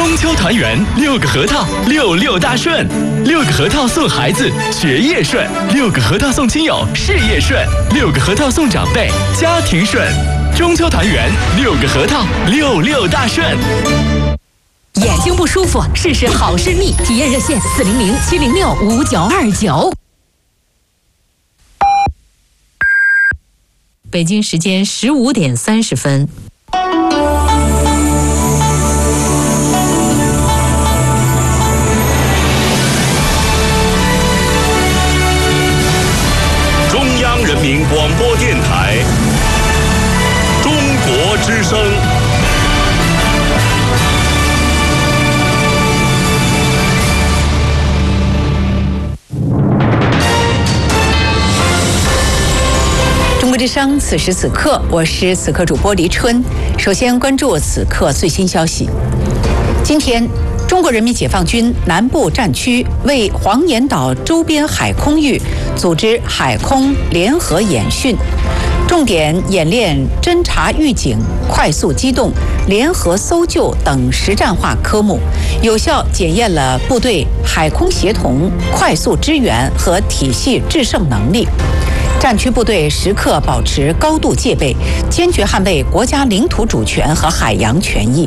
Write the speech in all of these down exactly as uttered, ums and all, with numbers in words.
中秋团圆，六个核桃，六六大顺。六个核桃送孩子，学业顺；六个核桃送亲友，事业顺；六个核桃送长辈，家庭顺。中秋团圆，六个核桃，六六大顺。 眼睛不舒服，试试好视力，体验热线四零零七零六五九二九。北京时间十五点三十分。 中央人民广播电台，中国之声。 中国之声，此时此刻，我是此刻主播黎春。首先关注此刻最新消息。今天，中国人民解放军南部战区为黄岩岛周边海空域组织海空联合演训，重点演练侦察预警、快速机动、联合搜救等实战化科目，有效检验了部队海空协同、快速支援和体系制胜能力。战区部队时刻保持高度戒备，坚决捍卫国家领土主权和海洋权益。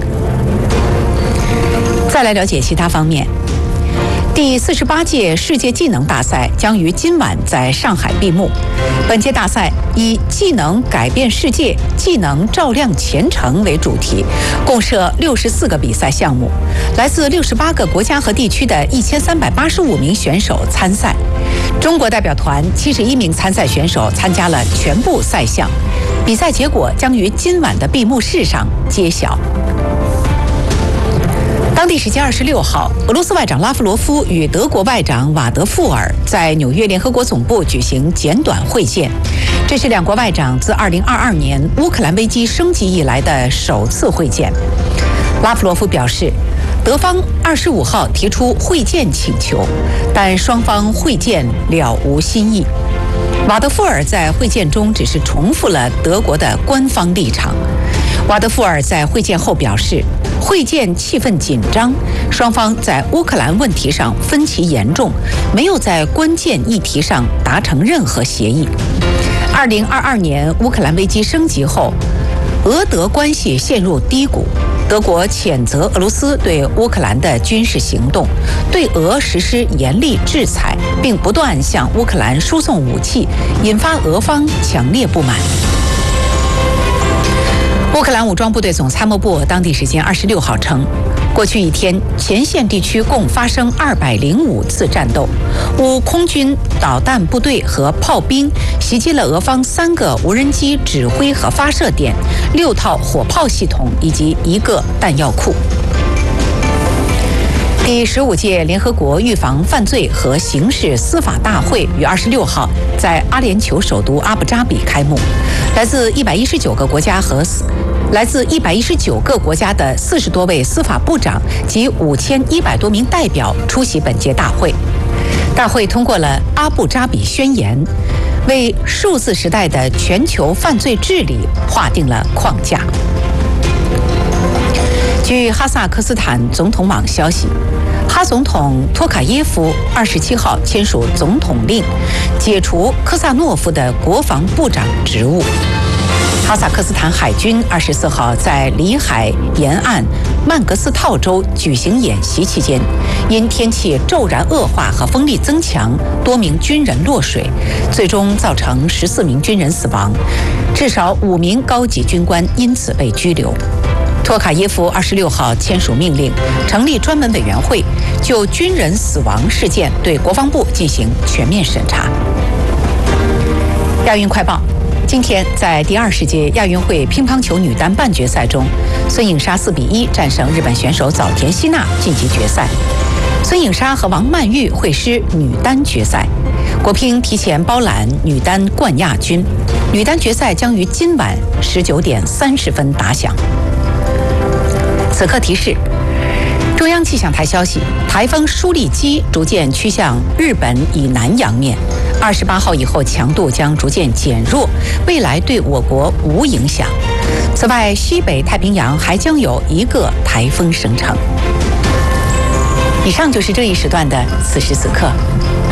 再来了解其他方面。第四十八届世界技能大赛将于今晚在上海闭幕。本届大赛以“技能改变世界，技能照亮前程”为主题，共设六十四个比赛项目，来自六十八个国家和地区的一千三百八十五名选手参赛。中国代表团七十一名参赛选手参加了全部赛项，比赛结果将于今晚的闭幕式上揭晓。当地时间二十六号，俄罗斯外长拉夫罗夫与德国外长瓦德富尔在纽约联合国总部举行简短会见，这是两国外长自二零二二年乌克兰危机升级以来的首次会见。拉夫罗夫表示，德方二十五号提出会见请求，但双方会见了无新意。瓦德富尔在会见中只是重复了德国的官方立场。瓦德富尔在会见后表示，会见气氛紧张，双方在乌克兰问题上分歧严重，没有在关键议题上达成任何协议。二零二二年乌克兰危机升级后，俄德关系陷入低谷，德国谴责俄罗斯对乌克兰的军事行动，对俄实施严厉制裁，并不断向乌克兰输送武器，引发俄方强烈不满。乌克兰武装部队总参谋部当地时间二十六号称，过去一天前线地区共发生二百零五次战斗，乌空军导弹部队和炮兵袭击了俄方三个无人机指挥和发射点、六套火炮系统以及一个弹药库。第十五届联合国预防犯罪和刑事司法大会于二十六号在阿联酋首都阿布扎比开幕，来自一百一十九个国家和来自一百一十九个国家的四十多位司法部长及五千一百多名代表出席本届大会。大会通过了阿布扎比宣言，为数字时代的全球犯罪治理划定了框架。据哈萨克斯坦总统网消息，哈总统托卡耶夫二十七号签署总统令，解除科萨诺夫的国防部长职务。哈萨克斯坦海军二十四号在里海沿岸曼格斯套州举行演习期间，因天气骤然恶化和风力增强，多名军人落水，最终造成十四名军人死亡，至少五名高级军官因此被拘留。托卡耶夫二十六号签署命令，成立专门委员会，就军人死亡事件对国防部进行全面审查。亚运快报。今天在第二十届亚运会乒乓球女单半决赛中，孙颖莎四比一战胜日本选手早田希娜晋级决赛。孙颖莎和王曼玉会师女单决赛，国乒提前包揽女单冠亚军。女单决赛将于今晚十九点三十分打响。此刻提示：中央气象台消息，台风舒力基逐渐趋向日本以南洋面，二十八号以后强度将逐渐减弱，未来对我国无影响。此外，西北太平洋还将有一个台风生成。 以上就是这一时段的此时此刻。